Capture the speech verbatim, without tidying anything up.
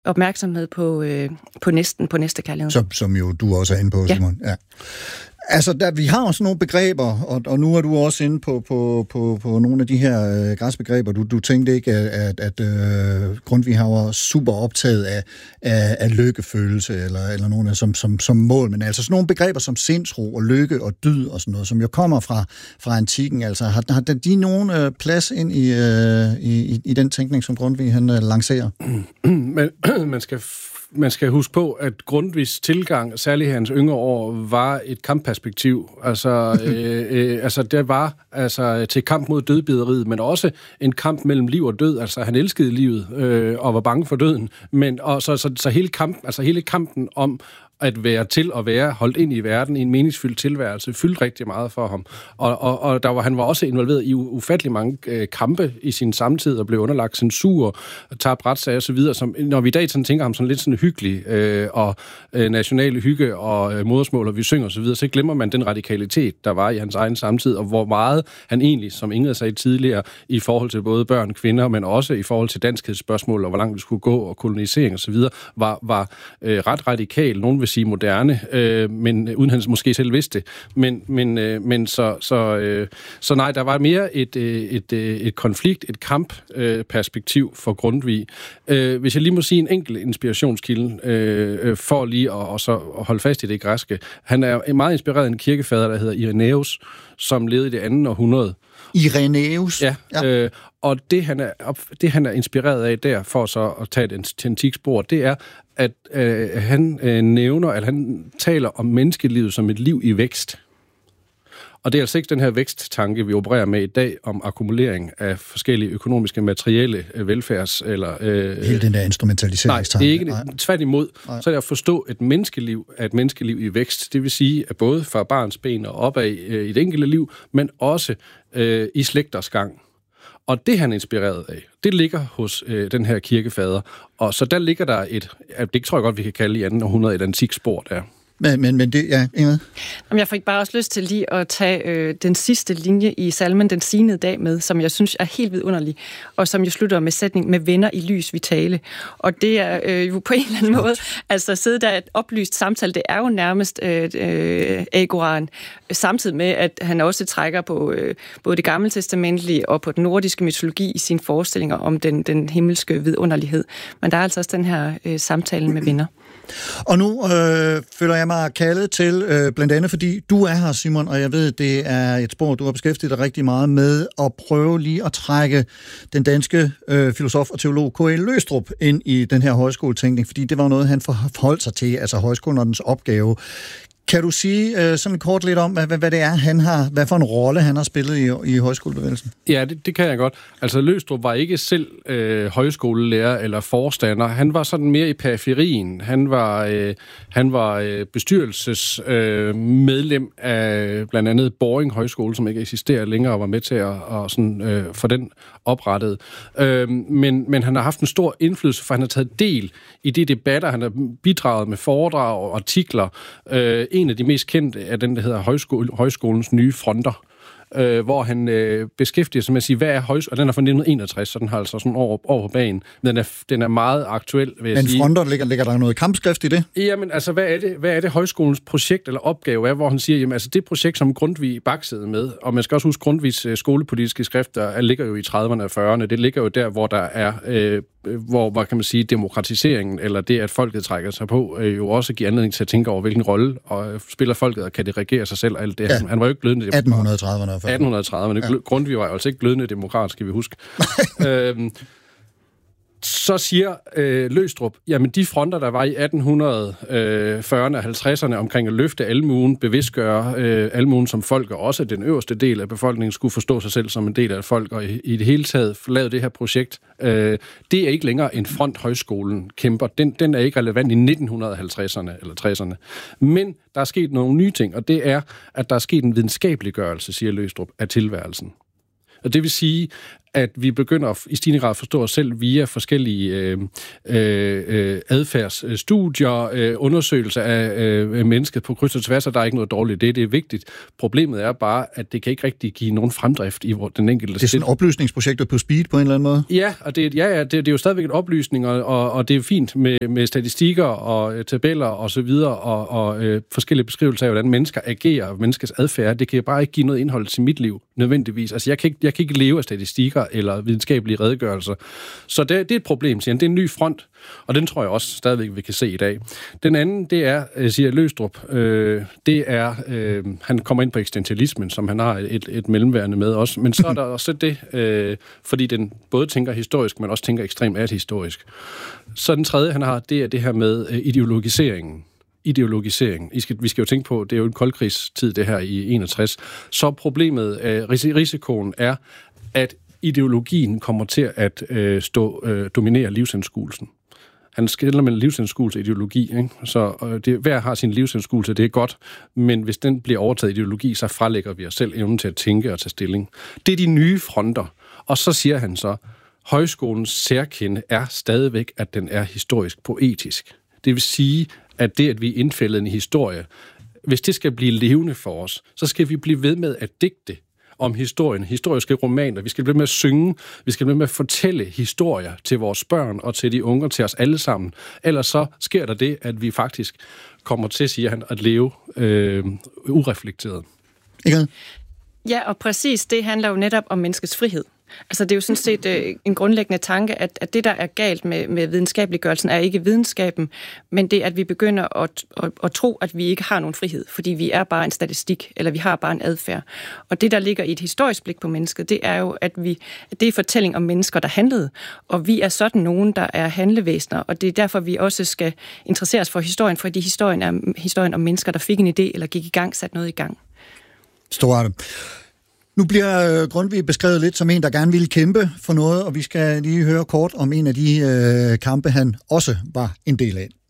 opmærksomhed på, øh, på næsten, på næstekærlighed. Som, som jo du også er inde på, Simon. Ja. Ja. Altså, der, vi har også nogle begreber, og, og nu er du også inde på, på, på, på nogle af de her øh, græsbegreber. Du, du tænkte ikke, at, at, at øh, Grundtvig var super optaget af, af, af lykkefølelse, eller, eller nogle af som, som, som mål, men altså sådan nogle begreber som sindsro og lykke og dyd og sådan noget, som jo kommer fra, fra antikken. Altså, har, har de nogen øh, plads ind i, øh, i, i den tænkning, som Grundtvig han øh, lancerer? Men man skal... Man skal huske på, at Grundtvigs tilgang, særligt i hans yngre år, var et kampperspektiv. Altså, øh, øh, altså det var altså, til kamp mod dødbideriet, men også en kamp mellem liv og død. Altså, han elskede livet øh, og var bange for døden. Men og så, så, så hele kampen, altså hele kampen om at være til at være holdt ind i verden i en meningsfyldt tilværelse, fyldte rigtig meget for ham. Og, og, og der var, han var også involveret i ufattelig mange øh, kampe i sin samtid, og blev underlagt censur, tabt retssager og så videre. Som, når vi i dag sådan tænker ham sådan lidt sådan hyggelig, øh, og øh, nationale hygge og øh, modersmål, og vi synger og så videre, så glemmer man den radikalitet, der var i hans egen samtid, og hvor meget han egentlig, som Ingrid sagde tidligere, i forhold til både børn og kvinder, men også i forhold til danskhedsspørgsmål, og hvor langt vi skulle gå, og kolonisering og så videre, var, var øh, ret radikal. Nogen vil sige moderne, øh, men uden han måske selv vidste det. Men, men, øh, men så, så, øh, så nej, der var mere et, et, et, et konflikt, et kampperspektiv øh, for Grundtvig. Øh, hvis jeg lige må sige en enkelt inspirationskilde, øh, for lige at, og så at holde fast i det græske. Han er meget inspireret af en kirkefader, der hedder Irenæus, som levede i det andet århundrede. Irenæus? Ja, ja. Øh, og det han, er, det han er inspireret af der, for så at tage et antik spor, det er, at øh, han øh, nævner, at han taler om menneskelivet som et liv i vækst. Og det er altså ikke den her væksttanke, vi opererer med i dag, om akkumulering af forskellige økonomiske, materielle velfærds... Eller, øh, Hele den der instrumentaliseringstanke. Nej, det er ikke tværtimod. Så er det at forstå, at et menneskeliv er et menneskeliv i vækst. Det vil sige, at både fra barns ben og opad øh, i et enkelte liv, men også øh, i slægters gang. Og det han er inspireret af, det ligger hos øh, den her kirkefader. Og så der ligger der et, det tror jeg godt, vi kan kalde i anden århundrede, et antikt spor der. Men, men, men det, ja, Ingrid? Jeg fik bare også lyst til lige at tage øh, den sidste linje i salmen, Den signede dag med, som jeg synes er helt vidunderlig, og som jo slutter med sætning, med venner i lys vitale. Og det er øh, jo på en eller anden måde, altså sidde der et oplyst samtale, det er jo nærmest øh, øh, agoran, samtidig med, at han også trækker på øh, både det gamle testamentlige og på den nordiske mytologi i sine forestillinger om den, den himmelske vidunderlighed. Men der er altså også den her øh, samtale med venner. Og nu øh, føler jeg mig kaldet til, øh, blandt andet fordi du er her, Simon, og jeg ved, det er et spor, du har beskæftiget dig rigtig meget med, at prøve lige at trække den danske øh, filosof og teolog K L Løgstrup ind i den her højskoletænkning, fordi det var noget, han forholdt sig til, altså højskolen og dens opgave. Kan du sige øh, sådan kort lidt om, hvad, hvad det er, han har, hvad for en rolle han har spillet i, i højskolebevægelsen? Ja, det, det kan jeg godt. Altså, Løgstrup var ikke selv øh, højskolelærer eller forstander. Han var sådan mere i periferien. Han var, øh, han var øh, bestyrelsesmedlem øh, af blandt andet Boring Højskole, som ikke eksisterer længere, og var med til at og sådan, øh, få den oprettet. Øh, men, men han har haft en stor indflydelse, for han har taget del i de debatter. Han har bidraget med foredrag og artikler. Øh, En af de mest kendte er den, der hedder Højskole, Højskolens nye fronter, øh, hvor han øh, beskæftiger sig med at sige, hvad er højskole? Og den er fra nitten enogtres, så den har altså sådan over, over på banen. Men den er, den er meget aktuel, vil jeg Men sige. Men fronter, ligger, ligger der noget kampskrift i det? Jamen, altså, hvad er det, hvad er det højskolens projekt eller opgave er, hvor han siger, jamen, altså, det projekt, som Grundtvig baksede med, og man skal også huske, Grundtvigs øh, skolepolitiske skrifter ligger jo i trediverne og fyrrerne. Det ligger jo der, hvor der er... Øh, hvor, hvad kan man sige, demokratiseringen, eller det, at folket trækker sig på, øh, jo også giver anledning til at tænke over, hvilken rolle og spiller folket, og kan det regere sig selv, og alt det. Ja. Han, han var jo ikke glødende demokrat. atten trediverne og atten trediverne. Ja. Grundtvig var jo altså ikke glødende demokrat, skal vi huske. øhm, så siger øh, Løgstrup, jamen de fronter, der var i atten fyrrerne og halvtredserne omkring at løfte almuen, bevidstgøre øh, almuen som folk, og også den øverste del af befolkningen skulle forstå sig selv som en del af folk, og i, i det hele taget lave det her projekt. Øh, det er ikke længere en front, højskolen kæmper. Den, den er ikke relevant i nitten halvtredserne eller tresserne. Men der er sket nogle nye ting, og det er, at der er sket en videnskabeliggørelse, siger Løgstrup, af tilværelsen. Og det vil sige, at vi begynder i stigende grad at forstå os selv via forskellige øh, øh, adfærdsstudier, øh, undersøgelser af øh, mennesket på kryds og tværs, og der er ikke noget dårligt i det. Det er vigtigt. Problemet er bare, at det kan ikke rigtig give nogen fremdrift i den enkelte. Det er sådan oplysningsprojekter på speed på en eller anden måde? Ja, og det, ja, ja, det, det er jo stadigvæk en oplysning, og, og, og det er fint med, med statistikker og øh, tabeller og så videre, og, og øh, forskellige beskrivelser af, hvordan mennesker agerer, og menneskers adfærd. Det kan bare ikke give noget indhold til mit liv, nødvendigvis. Altså, jeg kan ikke, jeg kan ikke leve af statistikker eller videnskabelige redegørelser. Så det, det er et problem, siger han. Det er en ny front, og den tror jeg også stadigvæk, vi kan se i dag. Den anden, det er, siger Løgstrup, øh, det er, øh, han kommer ind på eksistentialismen, som han har et, et mellemværende med også, men så er der også det, øh, fordi den både tænker historisk, men også tænker ekstremt ahistorisk. Så den tredje, han har, det er det her med øh, ideologiseringen. Ideologisering. I skal, vi skal jo tænke på, det er jo en koldkrigstid, det her i enogtres. Så problemet, øh, risikoen er, at ideologien kommer til at øh, stå øh, dominere livsanskuelsen. Han skiller mellem livsanskuelse og ideologi, ikke? Så øh, det, hver har sin livsanskuelse, det er godt, men hvis den bliver overtaget ideologi, så frelægger vi os selv evnen til at tænke og tage stilling. Det er de nye fronter. Og så siger han så, højskolens særkende er stadigvæk, at den er historisk poetisk. Det vil sige, at det, at vi er indfældet en historie, hvis det skal blive levende for os, så skal vi blive ved med at digte om historien, historiske romaner. Vi skal blive med at synge, vi skal blive med at fortælle historier til vores børn og til de unge, til os alle sammen. Ellers så sker der det, at vi faktisk kommer til, siger han, at leve øh, ureflekteret. Ikke? Ja, og præcis det handler jo netop om menneskets frihed. Altså det er jo sådan set øh, en grundlæggende tanke, at, at det, der er galt med, med videnskabeliggørelsen, er ikke videnskaben, men det, at vi begynder at, at, at tro, at vi ikke har nogen frihed, fordi vi er bare en statistik, eller vi har bare en adfærd. Og det, der ligger i et historisk blik på mennesket, det er jo, at, vi, at det er fortælling om mennesker, der handlede, og vi er sådan nogen, der er handlevæsener, og det er derfor, vi også skal interessere os for historien, fordi historien er historien om mennesker, der fik en idé, eller gik i gang, sat noget i gang. Stort. Nu bliver Grundtvig beskrevet lidt som en, der gerne ville kæmpe for noget, og vi skal lige høre kort om en af de øh, kampe, han også var en del af.